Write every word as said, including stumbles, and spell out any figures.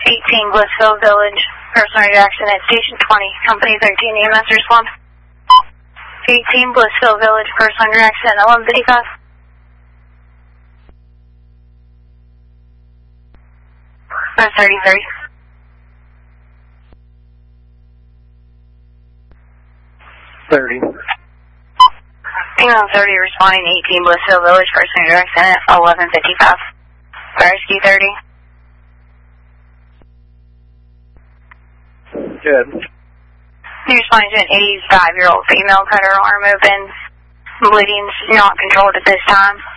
eighteen Blissville Village, personal interaction at Station twenty, Company thirteen, E M S respond. eighteen Blissville Village, personal interaction at eleven fifty-five. That's thirty-three. thirty. Female thirty responding to eighteen Blissville Village, personal interaction at eleven fifty-five. Rescue thirty. Good. You're responding to an eighty-five-year-old female, cut her arm open. Bleeding's not controlled at this time.